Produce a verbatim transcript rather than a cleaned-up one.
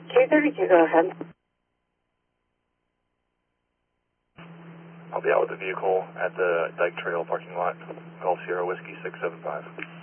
three thirty-two, go ahead. I'll be out with the vehicle at the Dyke Trail parking lot. Golf Sierra Whiskey six seven five.